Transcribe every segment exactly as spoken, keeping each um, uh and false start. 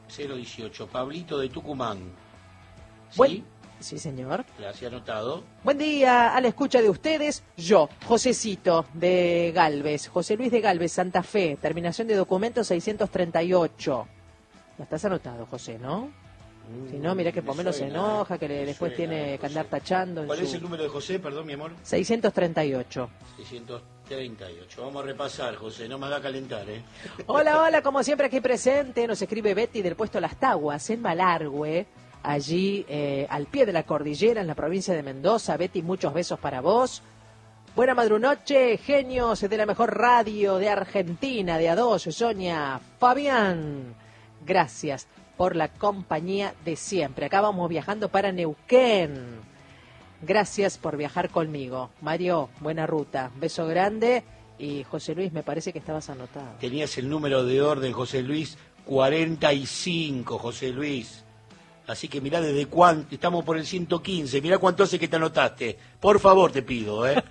cero dieciocho, Pablito de Tucumán. ¿Sí? Buen... Sí, señor. Gracias, anotado. Buen día, a la escucha de ustedes, yo, Josecito de Galvez, José Luis de Galvez, Santa Fe, terminación de documento seiscientos treinta y ocho. ¿La estás anotado, José, no? Mm, si no, mira que por menos se enoja, que le, después suena, tiene que andar tachando. ¿Cuál en es su... el número de José, perdón, mi amor? seiscientos treinta y ocho. seiscientos treinta y ocho. Vamos a repasar, José, no me haga calentar, ¿eh? Hola, hola, como siempre aquí presente, nos escribe Betty del puesto Las Taguas, en Malargüe. Allí, eh, al pie de la cordillera, en la provincia de Mendoza. Betty, muchos besos para vos. Buena madrunoche, genios de la mejor radio de Argentina, de A dos, Sonia, Fabián. Gracias por la compañía de siempre. Acá vamos viajando para Neuquén. Gracias por viajar conmigo. Mario, buena ruta. Beso grande. Y José Luis, me parece que estabas anotado. Tenías el número de orden, José Luis, cuarenta y cinco, José Luis. Así que mirá desde cuánto, estamos por el ciento quince, mirá cuánto hace que te anotaste. Por favor, te pido, ¿eh?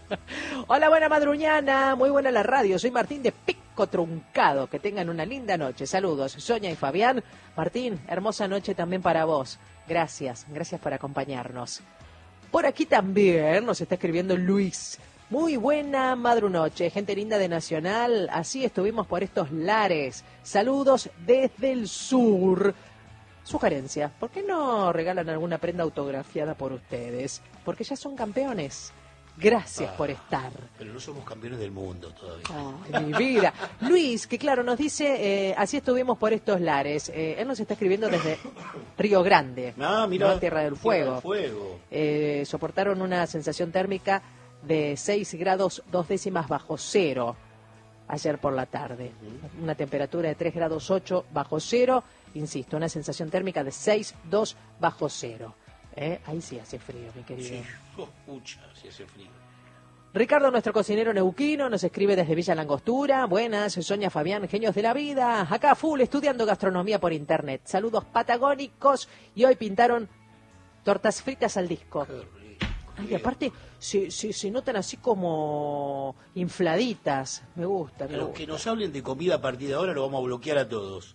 Hola, buena madruñana, muy buena la radio. Soy Martín de Pico Truncado. Que tengan una linda noche. Saludos, Sonia y Fabián. Martín, hermosa noche también para vos. Gracias, gracias por acompañarnos. Por aquí también nos está escribiendo Luis. Muy buena madrunoche, gente linda de Nacional. Así estuvimos por estos lares. Saludos desde el sur. Sugerencia, ¿por qué no regalan alguna prenda autografiada por ustedes? Porque ya son campeones. Gracias ah, por estar. Pero no somos campeones del mundo todavía. Ay, mi vida. Luis, que claro, nos dice, eh, así estuvimos por estos lares. Eh, él nos está escribiendo desde Río Grande, ah, mira, ¿no? Tierra del Fuego. Tierra del Fuego. Eh, soportaron una sensación térmica de seis grados dos décimas bajo cero ayer por la tarde. Uh-huh. Una temperatura de tres grados ocho bajo cero. Insisto, una sensación térmica de seis coma dos bajo cero. ¿Eh? Ahí sí hace frío, mi querido. Sí, oh, pucha, sí hace frío. Ricardo, nuestro cocinero neuquino, nos escribe desde Villa Langostura. Buenas, Sonia, Fabián, genios de la vida. Acá full, estudiando gastronomía por internet. Saludos patagónicos. Y hoy pintaron tortas fritas al disco. Qué rico. Ay, aparte, se, se, se notan así como infladitas. Me gusta, me A los gusta. que nos hablen de comida a partir de ahora lo vamos a bloquear a todos.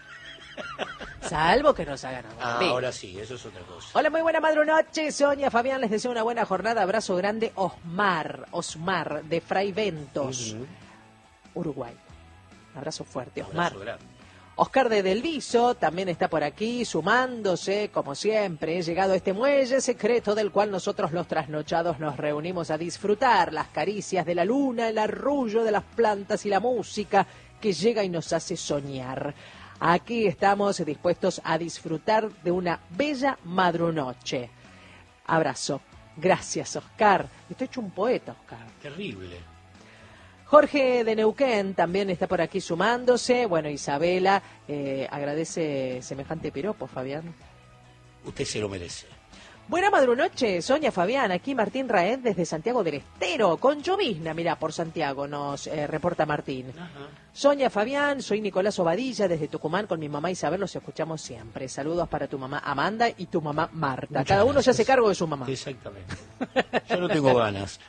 Salvo que nos hagan algo. Ah, ahora sí, eso es otra cosa. Hola, muy buena madrunoche, Sonia, Fabián, les deseo una buena jornada. Abrazo grande, Osmar, Osmar, de Fray Ventos, uh-huh. Uruguay. Abrazo fuerte, Osmar. Abrazo grande. Oscar de Delviso también está por aquí, sumándose, como siempre. He llegado a este muelle secreto del cual nosotros los trasnochados nos reunimos a disfrutar las caricias de la luna, el arrullo de las plantas y la música que llega y nos hace soñar. Aquí estamos dispuestos a disfrutar de una bella madrunoche. Abrazo. Gracias, Oscar. Estoy hecho un poeta, Oscar. Terrible. Jorge de Neuquén también está por aquí sumándose. Bueno, Isabela eh, agradece semejante piropo, Fabián. Usted se lo merece. Buena madrunoche, Sonia, Fabián. Aquí Martín Raed desde Santiago del Estero. Con llovizna, mirá, por Santiago nos eh, reporta Martín. Ajá. Sonia, Fabián, soy Nicolás Obadilla desde Tucumán. Con mi mamá Isabel los escuchamos siempre. Saludos para tu mamá Amanda y tu mamá Marta. Muchas Cada uno gracias. Se hace cargo de su mamá. Exactamente. Yo no tengo ganas.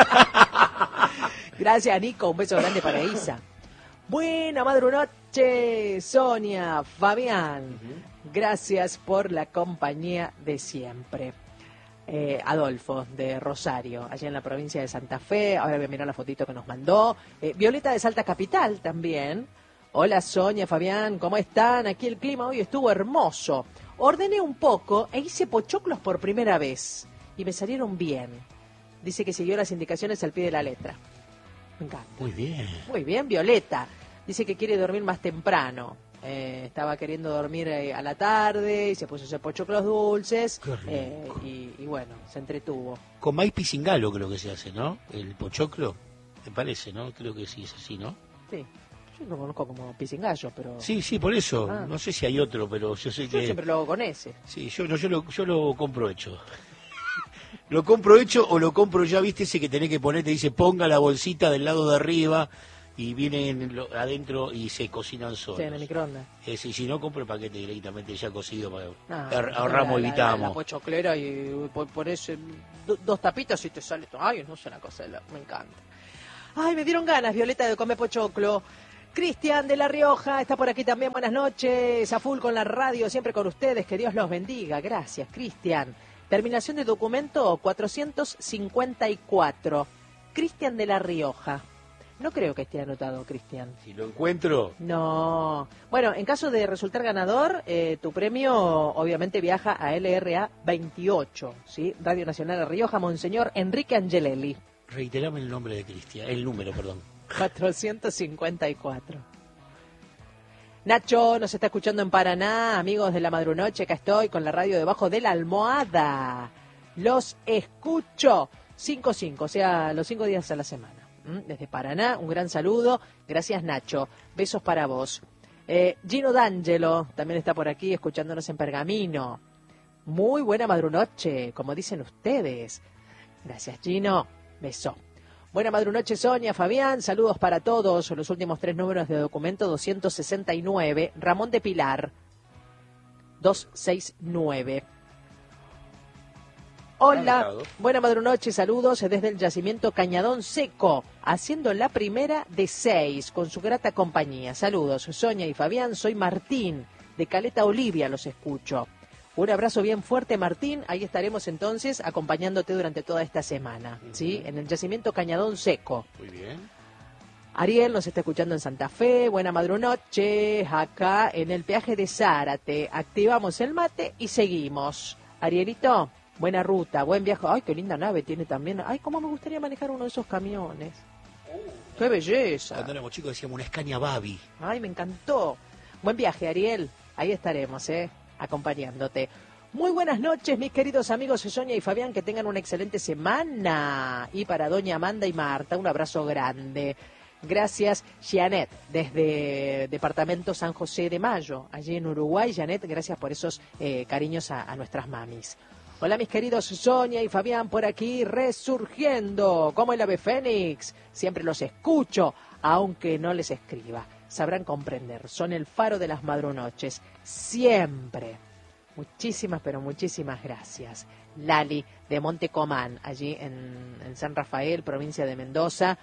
Gracias, Nico. Un beso grande para Isa. Buena madrunoche, Sonia, Fabián. Uh-huh. Gracias por la compañía de siempre. Eh, Adolfo, de Rosario, allá en la provincia de Santa Fe. Ahora voy a mirar la fotito que nos mandó. Eh, Violeta de Salta Capital también. Hola, Sonia, Fabián, ¿cómo están? Aquí el clima hoy estuvo hermoso. Ordené un poco e hice pochoclos por primera vez. Y me salieron bien. Dice que siguió las indicaciones al pie de la letra. Me encanta. Muy bien. Muy bien, Violeta. Dice que quiere dormir más temprano. Eh, estaba queriendo dormir eh, a la tarde y se puso a hacer pochoclos dulces. Eh, y, y bueno, se entretuvo. Con maíz pisingalo creo que se hace, ¿no? El pochoclo, me parece, ¿no? Creo que sí es así, ¿no? Sí. Yo lo conozco como pisingallo, pero... Sí, sí, por eso. Ah. No sé si hay otro, pero yo sé yo que... Yo siempre lo hago con ese. Sí, yo, no, yo, lo, yo lo compro hecho. Lo compro hecho o lo compro ya, viste, ese que tenés que poner, te dice ponga la bolsita del lado de arriba y vienen lo, adentro y se cocinan solos. Sí, en el microondas. Eh, sí, si no, compro el paquete directamente ya cocido para ah, ahorramos, la, evitamos. La, la pochoclera y pones do, dos tapitas y te sale todo. Ay, no es una cosa, me encanta. Ay, me dieron ganas, Violeta, de comer pochoclo. Cristian de La Rioja está por aquí también, buenas noches, a full con la radio, siempre con ustedes, que Dios los bendiga, gracias Cristian. Terminación de documento cuatrocientos cincuenta y cuatro, Cristian de La Rioja. No creo que esté anotado, Cristian. Si lo encuentro... No. Bueno, en caso de resultar ganador, eh, tu premio obviamente viaja a L R A veintiocho, ¿sí? Radio Nacional La Rioja, Monseñor Enrique Angelelli. Reiterame el nombre de Cristian, el número, perdón. cuatrocientos cincuenta y cuatro. Nacho nos está escuchando en Paraná, amigos de la Madrunoche, acá estoy con la radio debajo de la almohada. Los escucho cinco cinco, o sea, los cinco días a la semana. Desde Paraná, un gran saludo. Gracias, Nacho. Besos para vos. Eh, Gino D'Angelo también está por aquí escuchándonos en Pergamino. Muy buena madrunoche, como dicen ustedes. Gracias, Gino. Beso. Buena madrunoche, Sonia, Fabián. Saludos para todos. Los últimos tres números de documento doscientos sesenta y nueve. Ramón de Pilar. doscientos sesenta y nueve. Hola, buena madrunoche, saludos desde el yacimiento Cañadón Seco, haciendo la primera de seis con su grata compañía. Saludos, Sonia y Fabián, soy Martín, de Caleta Olivia, los escucho. Un abrazo bien fuerte, Martín, ahí estaremos entonces acompañándote durante toda esta semana, uh-huh. ¿sí? En el yacimiento Cañadón Seco. Muy bien. Ariel nos está escuchando en Santa Fe, buena madrunoche, acá en el peaje de Zárate. Activamos el mate y seguimos. Arielito. Buena ruta, buen viaje. Ay, qué linda nave tiene también. Ay, cómo me gustaría manejar uno de esos camiones. Uh, ¡Qué belleza! Cuando éramos chicos decíamos una Scania Babi. Ay, me encantó. Buen viaje, Ariel. Ahí estaremos, ¿eh? Acompañándote. Muy buenas noches, mis queridos amigos Sonia y Fabián. Que tengan una excelente semana. Y para doña Amanda y Marta, un abrazo grande. Gracias, Janet, desde Departamento San José de Mayo, allí en Uruguay. Janet, gracias por esos eh, cariños a, a nuestras mamis. Hola mis queridos Sonia y Fabián, por aquí resurgiendo, como el ave fénix. Siempre los escucho, aunque no les escriba. Sabrán comprender, son el faro de las madrunoches, siempre. Muchísimas, pero muchísimas gracias. Lali, de Montecomán, allí en, en San Rafael, provincia de Mendoza.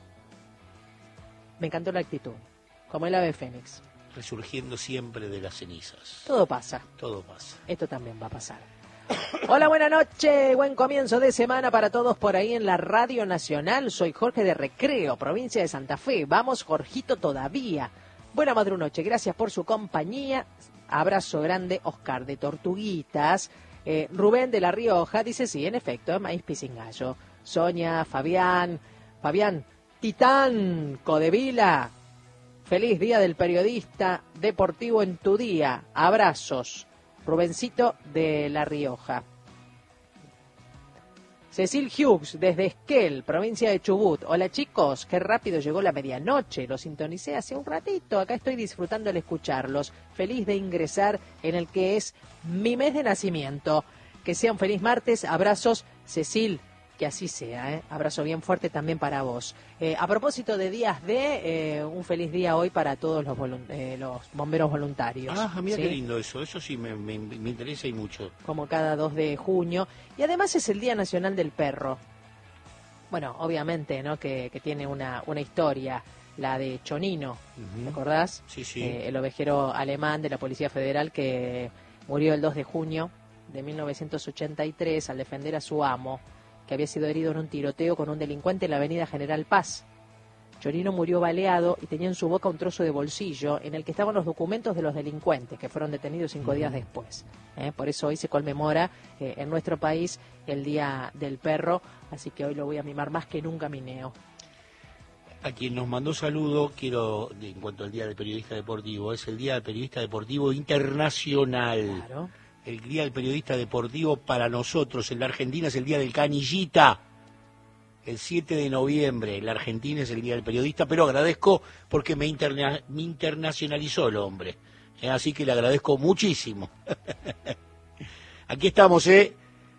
Me encantó la actitud, como el ave fénix. Resurgiendo siempre de las cenizas. Todo pasa. Todo pasa. Esto también va a pasar. Hola, buena noche, buen comienzo de semana para todos por ahí en la Radio Nacional. Soy Jorge de Recreo, provincia de Santa Fe. Vamos, Jorgito, todavía. Buena madrunoche, gracias por su compañía. Abrazo grande, Oscar de Tortuguitas. Eh, Rubén de La Rioja dice sí, en efecto, maíz pisingallo. Sonia, Fabián, Fabián, Titán, Codevila. Feliz día del periodista deportivo en tu día. Abrazos. Rubencito de La Rioja. Cecil Hughes, desde Esquel, provincia de Chubut. Hola chicos, qué rápido llegó la medianoche. Los sintonicé hace un ratito. Acá estoy disfrutando al escucharlos. Feliz de ingresar en el que es mi mes de nacimiento. Que sea un feliz martes. Abrazos, Cecil. Que así sea, ¿eh? Abrazo bien fuerte también para vos. Eh, a propósito de días de, eh, un feliz día hoy para todos los, eh, los bomberos voluntarios. Ah, mira ¿sí? Qué lindo eso, eso sí me, me, me interesa y mucho. Como cada dos de junio. Y además es el Día Nacional del Perro. Bueno, obviamente, ¿no? Que, que tiene una, una historia, la de Chonino, uh-huh. ¿te acordás? Sí, sí. Eh, el ovejero alemán de la Policía Federal que murió el dos de junio de mil novecientos ochenta y tres al defender a su amo, que había sido herido en un tiroteo con un delincuente en la avenida General Paz. Chonino murió baleado y tenía en su boca un trozo de bolsillo en el que estaban los documentos de los delincuentes que fueron detenidos cinco uh-huh. días después. ¿eh? Por eso hoy se conmemora eh, en nuestro país el Día del Perro, así que hoy lo voy a mimar más que nunca, Mineo. A quien nos mandó saludo, quiero, en cuanto al Día del Periodista Deportivo, es el Día del Periodista Deportivo Internacional. Claro. El Día del Periodista Deportivo para nosotros en la Argentina es el Día del Canillita. El siete de noviembre en la Argentina es el Día del Periodista, pero agradezco porque me, interna me internacionalizó el hombre. Eh, así que le agradezco muchísimo. Aquí estamos, ¿eh?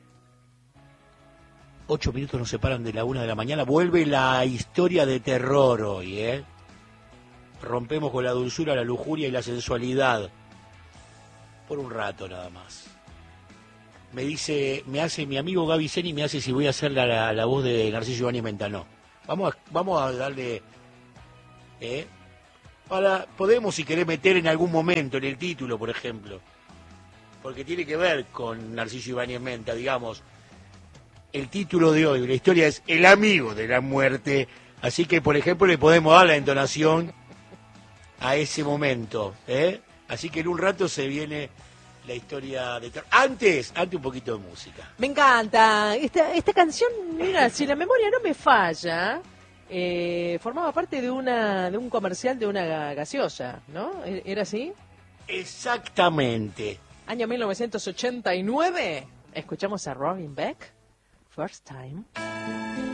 Ocho minutos nos separan de la una de la mañana. Vuelve la historia de terror hoy, ¿eh? Rompemos con la dulzura, la lujuria y la sensualidad. Por un rato nada más. Me dice, me hace mi amigo Gaby Seni, me hace si voy a hacer la, la, la voz de Narciso Giovanni Mentanó. Vamos a, vamos a darle, ¿eh? Ahora, podemos, si querés, meter en algún momento en el título, por ejemplo, porque tiene que ver con Narciso Ibáñez Menta, digamos. El título de hoy, la historia es El amigo de la muerte, así que, por ejemplo, le podemos dar la entonación a ese momento, ¿eh? Así que en un rato se viene la historia de... Antes, antes un poquito de música. Me encanta. Esta, esta canción, mira, si la memoria no me falla, eh, formaba parte de una de un comercial de una gaseosa, ¿no? ¿Era así? Exactamente. Año mil novecientos ochenta y nueve. Escuchamos a Robin Beck. First Time.